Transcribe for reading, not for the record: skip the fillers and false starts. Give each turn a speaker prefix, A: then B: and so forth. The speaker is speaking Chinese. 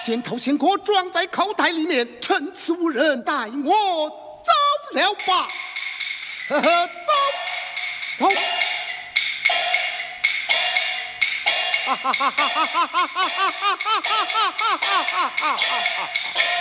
A: 先头先过，装在口袋里面，趁此无人，带我走了吧。呵呵，走。哈哈哈哈哈哈哈哈哈哈哈哈哈哈哈！